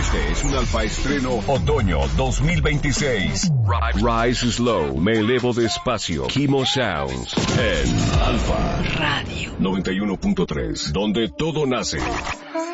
Este es un Alfa Estreno Otoño 2026. Rise Slow, me elevo despacio. Kimo Sounds en Alfa Radio 91.3, donde todo nace.